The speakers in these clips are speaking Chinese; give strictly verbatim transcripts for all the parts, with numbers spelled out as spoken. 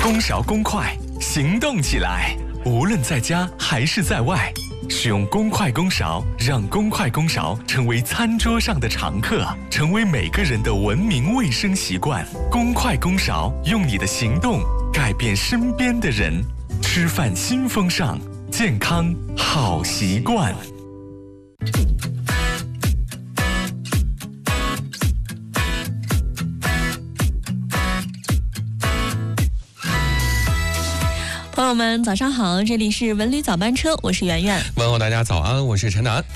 公勺公筷，行动起来！无论在家还是在外，使用公筷公勺，让公筷公勺成为餐桌上的常客，成为每个人的文明卫生习惯。公筷公勺，用你的行动改变身边的人。吃饭新风尚，健康好习惯。 朋友们早上好，这里是文旅早班车，我是圆圆。 问候大家早安，我是陈楠。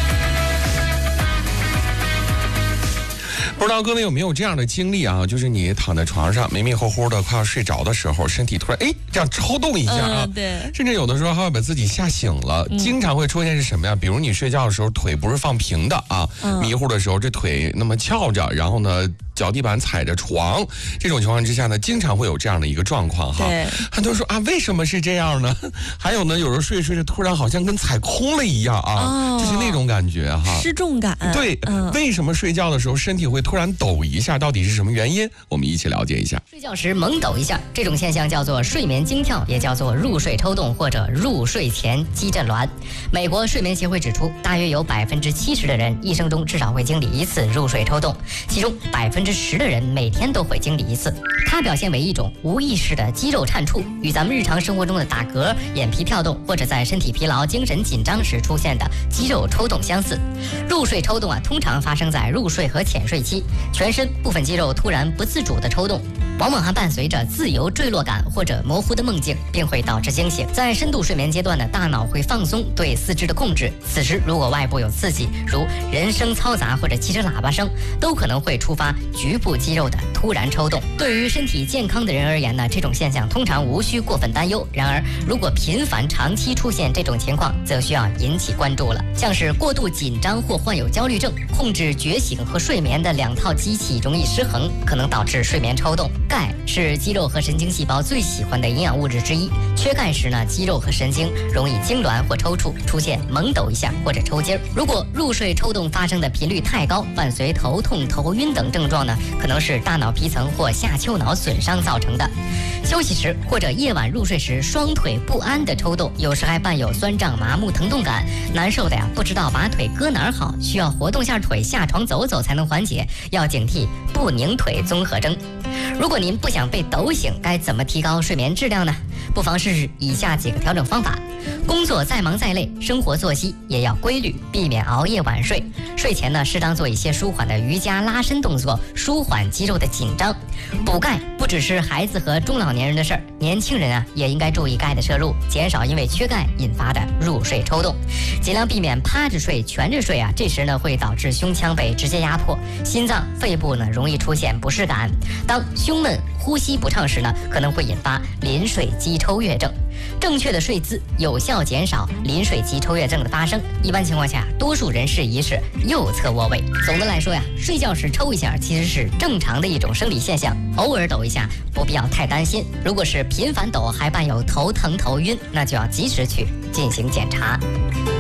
不知道各位有没有这样的经历啊？就是你躺在床上迷迷糊糊的快要睡着的时候，身体突然哎这样抽动一下啊， 嗯、对， 甚至有的时候还会把自己吓醒了。嗯、经常会出现是什么呀？比如你睡觉的时候腿不是放平的啊，嗯、迷糊的时候这腿那么翘着，然后呢脚地板踩着床，这种情况之下呢，经常会有这样的一个状况哈。很多人说啊，为什么是这样呢？还有呢，有时候睡着睡着突然好像跟踩空了一样啊，哦、就是那种感觉哈， 失重感。 对，嗯、为什么睡觉的时候身体会突然抖一下？到底是什么原因？我们一起了解一下。 睡觉时猛抖一下，这种现象叫做睡眠惊跳，也叫做入睡抽动或者入睡前肌震挛。美国睡眠协会指出，大约有百分之七十的人一生中至少会经历一次入睡抽动，其中百分之十的人每天都会经历一次。它表现为一种无意识的肌肉颤触，与咱们日常生活中的打嗝、眼皮跳动或者在身体疲劳、精神紧张时出现的肌肉抽动相似。入睡抽动啊，通常发生在入睡和浅睡期，全身部分肌肉突然不自主的抽动，往往还伴随着自由坠落感或者模糊的梦境，并会导致惊醒。在深度睡眠阶段呢，大脑会放松对四肢的控制，此时如果外部有刺激，如人声嘈杂或者汽车喇叭声，都可能会触发局部肌肉的突然抽动。对于身体健康的人而言呢，这种现象通常无需过分担忧。然而，如果频繁长期出现这种情况，则需要引起关注了。像是过度紧张或患有焦虑症，控制觉醒和睡眠的两套机器容易失衡，可能导致睡眠抽动。钙是肌肉和神经细胞最喜欢的营养物质之一，缺钙时呢，肌肉和神经容易痉挛或抽搐，出现猛抖一下或者抽筋儿。如果入睡抽动发生的频率太高，伴随头痛、头晕等症状呢，可能是大脑皮层或下丘脑损伤造成的。休息时或者夜晚入睡时，双腿不安的抽动，有时还伴有酸胀、麻木、疼痛感，难受的呀，不知道把腿搁哪儿好，需要活动下腿，下床走走才能缓解，要警惕不拧腿综合征。如果您不想被抖醒，该怎么提高睡眠质量呢？不妨试试以下几个调整方法。工作再忙再累，生活作息也要规律，避免熬夜晚睡。睡前呢，适当做一些舒缓的瑜伽拉伸动作，舒缓肌肉的紧张。补钙不只是孩子和中老年人的事儿，年轻人啊也应该注意钙的摄入，减少因为缺钙引发的入睡抽动。尽量避免趴着睡、蜷着睡啊，这时呢会导致胸腔被直接压迫，心脏、肺部呢容易出现不适感。当胸闷、呼吸不畅时呢，可能会引发临睡肌抽跃症。正确的睡姿有效减少临睡肌抽跃症的发生。一般情况下，多数人适宜是右侧卧位。总的来说呀，睡觉时抽一下其实是正常的一种生理现象，偶尔抖一下不必要太担心。如果是频繁抖还伴有头疼头晕，那就要及时去进行检查。